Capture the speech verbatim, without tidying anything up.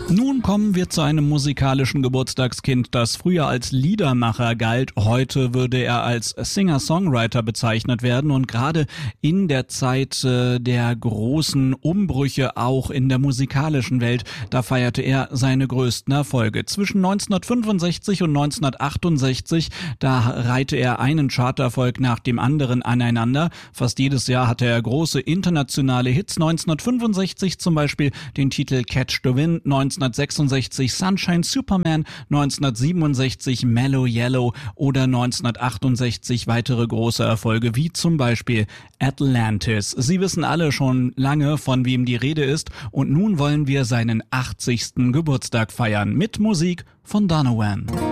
Nun kommen wir zu einem musikalischen Geburtstagskind, das früher als Liedermacher galt. Heute würde er als Singer-Songwriter bezeichnet werden und gerade in der Zeit äh, der großen Umbrüche auch in der musikalischen Welt, da feierte er seine größten Erfolge. Zwischen neunzehnhundertfünfundsechzig und neunzehnhundertachtundsechzig, da reihte er einen Charterfolg nach dem anderen aneinander. Fast jedes Jahr hatte er große internationale Hits. neunzehnhundertfünfundsechzig zum Beispiel den Titel Catch the Wind, neunzehnhundertsechsundsechzig Sunshine Superman, neunzehnhundertsiebenundsechzig Mellow Yellow oder neunzehnhundertachtundsechzig weitere große Erfolge wie zum Beispiel Atlantis. Sie wissen alle schon lange, von wem die Rede ist, und nun wollen wir seinen achtzigsten Geburtstag feiern mit Musik von Donovan.